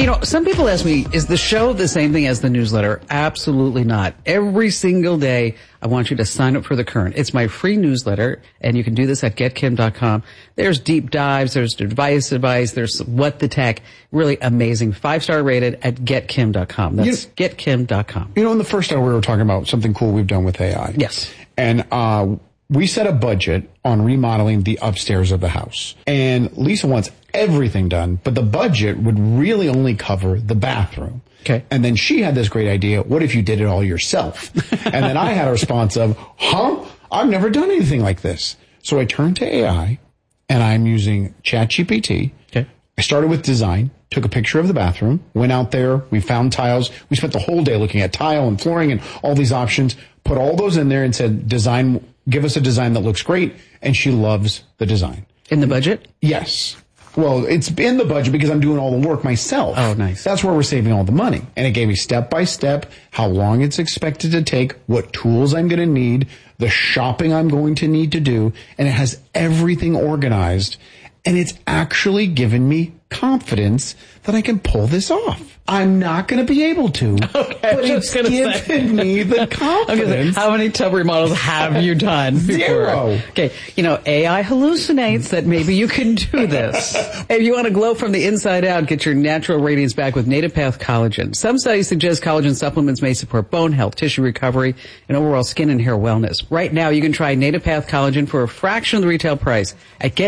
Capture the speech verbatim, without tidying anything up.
You know, some people ask me, is the show the same thing as the newsletter? Absolutely not. Every single day, I want you to sign up for The Current. It's my free newsletter, and you can do this at get kim dot com. There's deep dives, there's device advice, there's what the tech. Really amazing. Five-star rated at get kim dot com. That's you, get kim dot com. You know, in the first hour, we were talking about something cool we've done with A I. Yes. And uh we set a budget on remodeling the upstairs of the house. And Lisa wants everything done, but the budget would really only cover the bathroom. Okay. And then she had this great idea, what if you did it all yourself? And then I had a response of, huh? I've never done anything like this. So I turned to A I, and I'm using ChatGPT. Okay. I started with design, took a picture of the bathroom, went out there, we found tiles. We spent the whole day looking at tile and flooring and all these options, put all those in there and said, design, give us a design that looks great. And she loves the design. In the budget? Yes. Well, it's in the budget because I'm doing all the work myself. Oh, nice. That's where we're saving all the money. And it gave me step by step how long it's expected to take, what tools I'm going to need, the shopping I'm going to need to do. And it has everything organized. And it's actually given me confidence that I can pull this off. I'm not going to be able to, okay, but it's given say. me the confidence. Say, how many tub remodels have you done before? Zero. Okay, you know, A I hallucinates that maybe you can do this. If you want to glow from the inside out, get your natural radiance back with Native Path Collagen. Some studies suggest collagen supplements may support bone health, tissue recovery, and overall skin and hair wellness. Right now, you can try Native Path Collagen for a fraction of the retail price at Get